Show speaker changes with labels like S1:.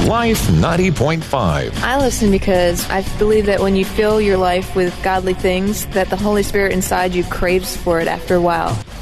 S1: Life 90.5.
S2: I listen because I believe that when you fill your life with godly things, that the Holy Spirit inside you craves for it after a while.